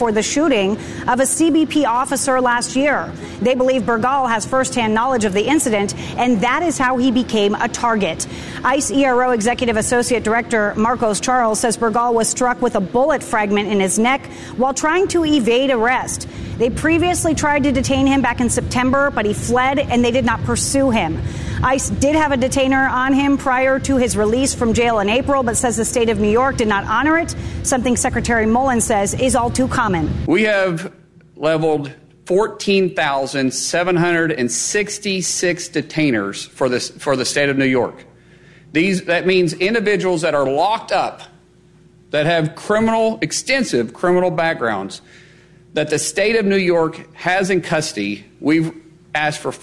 for the shooting of a CBP officer last year. They believe Bergal has firsthand knowledge of the incident, and that is how he became a target. ICE ERO Executive Associate Director Marcos Charles says Bergal was struck with a bullet fragment in his neck while trying to evade arrest. They previously tried to detain him back in September, but he fled and they did not pursue him. ICE did have a detainer on him prior to his release from jail in April, but says the state of New York did not honor it, something Secretary Mullen says is all too common. We have leveled 14,766 detainers for the state of New York. That means individuals that are locked up, that have extensive criminal backgrounds, that the state of New York has in custody. We've asked for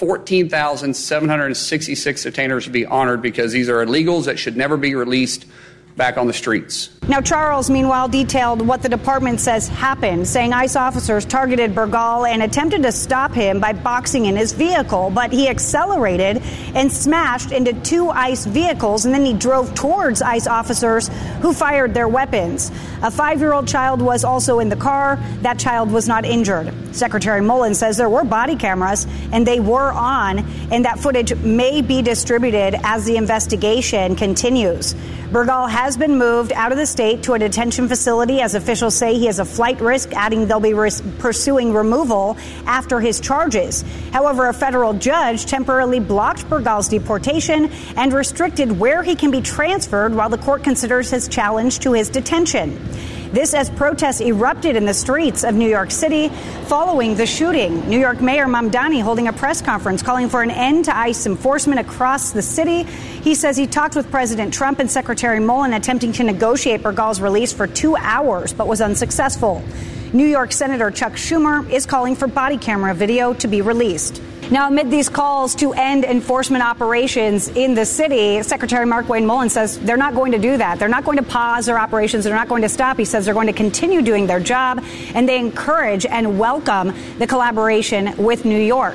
14,766 detainers to be honored because these are illegals that should never be released back on the streets. Now, Charles, meanwhile, detailed what the department says happened, saying ICE officers targeted Bergal and attempted to stop him by boxing in his vehicle, but he accelerated and smashed into two ICE vehicles, and then he drove towards ICE officers who fired their weapons. A 5-year-old child was also in the car. That child was not injured. Secretary Mullen says there were body cameras, and they were on, and that footage may be distributed as the investigation continues. Bergal has been moved out of the state to a detention facility as officials say he is a flight risk, adding they'll be pursuing removal after his charges. However, a federal judge temporarily blocked Bergal's deportation and restricted where he can be transferred while the court considers his challenge to his detention. This as protests erupted in the streets of New York City following the shooting. New York Mayor Mamdani holding a press conference calling for an end to ICE enforcement across the city. He says he talked with President Trump and Secretary Mullen attempting to negotiate Bergal's release for 2 hours, but was unsuccessful. New York Senator Chuck Schumer is calling for body camera video to be released. Now, amid these calls to end enforcement operations in the city, Secretary Markwayne Mullin says they're not going to do that. They're not going to pause their operations. They're not going to stop. He says they're going to continue doing their job, and they encourage and welcome the collaboration with New York.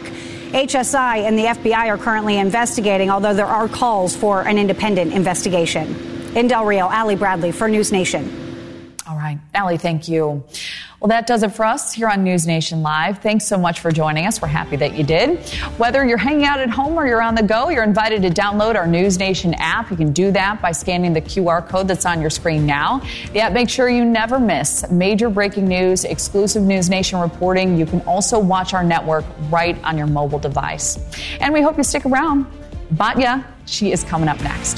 HSI and the FBI are currently investigating, although there are calls for an independent investigation. In Del Rio, Allie Bradley for News Nation. All right, Allie, thank you. Well, that does it for us here on News Nation Live. Thanks so much for joining us. We're happy that you did. Whether you're hanging out at home or you're on the go, you're invited to download our News Nation app. You can do that by scanning the QR code that's on your screen now. The app makes sure you never miss major breaking news, exclusive News Nation reporting. You can also watch our network right on your mobile device. And we hope you stick around. Batya, she is coming up next.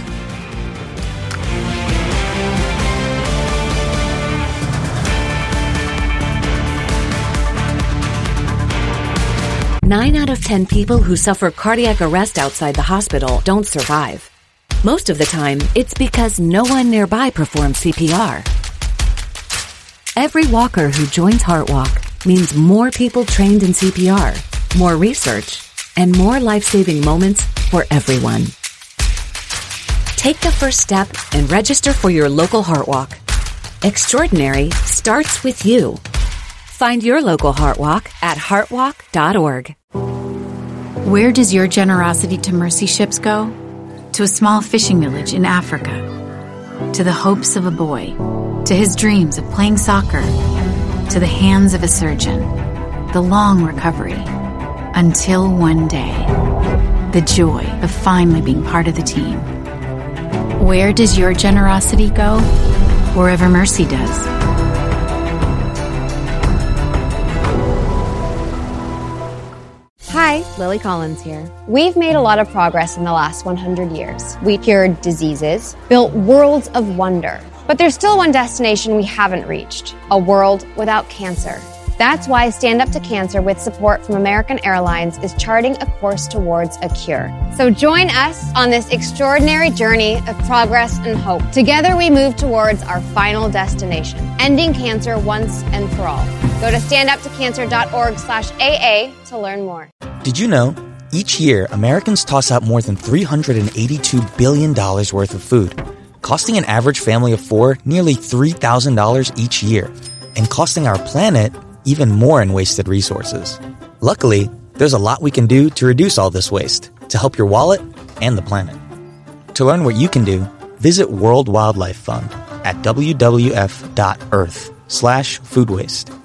Nine out of 10 people who suffer cardiac arrest outside the hospital don't survive. Most of the time, it's because no one nearby performs CPR. Every walker who joins HeartWalk means more people trained in CPR, more research, and more life-saving moments for everyone. Take the first step and register for your local HeartWalk. Extraordinary starts with you. Find your local HeartWalk at heartwalk.org. Where does your generosity to mercy ships go? To a small fishing village in Africa. To the hopes of a boy. To his dreams of playing soccer. To the hands of a surgeon. The long recovery. Until one day. The joy of finally being part of the team. Where does your generosity go? Wherever mercy does. Hi, Lily Collins here. We've made a lot of progress in the last 100 years. We cured diseases, built worlds of wonder. But there's still one destination we haven't reached, a world without cancer. That's why Stand Up to Cancer, with support from American Airlines, is charting a course towards a cure. So join us on this extraordinary journey of progress and hope. Together we move towards our final destination, ending cancer once and for all. Go to standuptocancer.org/AA to learn more. Did you know? Each year, Americans toss out more than $382 billion worth of food, costing an average family of four nearly $3,000 each year, and costing our planet even more in wasted resources. Luckily, there's a lot we can do to reduce all this waste, to help your wallet and the planet. To learn what you can do, visit World Wildlife Fund at wwf.earth/food waste.